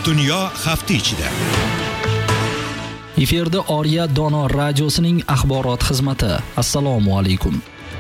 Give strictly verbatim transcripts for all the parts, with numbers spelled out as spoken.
Dunyo hafta ichida. Efirda Oriya Dono radiosining axborot xizmati. Assalomu alaykum.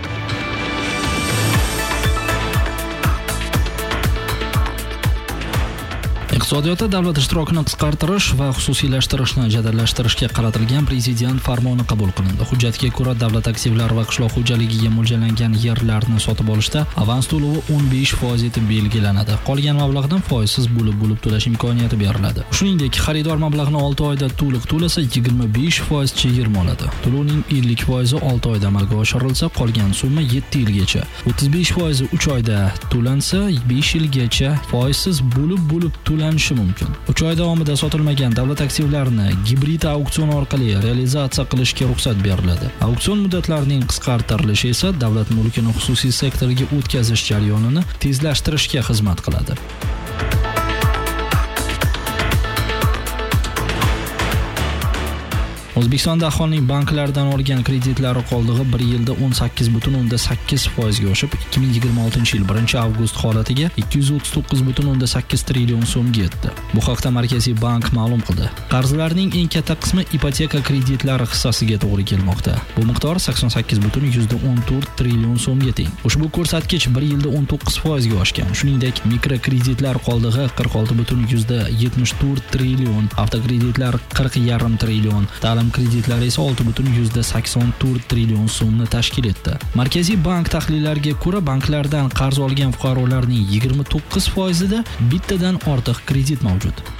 Iqtisodiyotda davlat ishtirokini qisqartirish va xususiylashtirishni jadallashtirishga qaratilgan prezident farmoni qabul qilindi. Hujjatga ko'ra, davlat aktivlari va qishloq xo'jaligiga mo'ljallangan yerlarni sotib olishda avans to'lovi o'n besh foiz etib belgilanadi. Qolgan mablag'dan foizsiz bo'lib-bo'lib to'lash imkoniyati beriladi. Shuningdek, xaridor mablag'ni olti oyda to'liq to'lasa, yigirma besh foiz chegirma oladi. To'lovning ellik foizi olti oyda amalga oshirilsa, qolgan summa yetti yilgacha, o'ttiz besh foizi uch oyda to'lansa, besh yilgacha foizsiz bo'lib-bo'lib to'lanishi mumkin. uch oy davomida sotilmagan davlat aktivlarini gibrid auksion orqali realizatsiya qilishga ruxsat beriladi. Auksion muddatlarining qisqartirilishi esa davlat mulkini xususiy sektorga o'tkazish jarayonini tezlashtirishga xizmat qiladi. O'zbekistonda aholining banklardan olgan kreditlari qoldig'i bir yilda o'n sakkiz butun o'ndan sakkiz foiz ga oshib, ikki ming yigirma oltinchi yil birinchi avgust holatiga ikki yuz o'ttiz to'qqiz butun o'ndan sakkiz trillion so'mga yetdi. Bu haqda Markaziy bank ma'lum qildi. Qarzlarning eng katta qismi ipoteka kreditlari hissasiga to'g'ri kelmoqda. Bu miqdor sakson sakkiz butun yuzda o'n to'rt trillion so'mga teng. Ushbu ko'rsatkich bir yilda o'n to'qqiz foiz ga oshgan. Shuningdek, mikrokreditlar qoldig'i qirq olti butun yuzda yetmish to'rt trillion, avtokreditlar qirq yarim trillion, ta'lim kreditlari esa olti butun yuzda sakson to'rt trillion so'mni tashkil etdi. Markaziy bank tahlillariga ko'ra, banklardan qarz olgan fuqarolarning yigirma to'qqiz foizida bittadan ortiq kredit mavjud.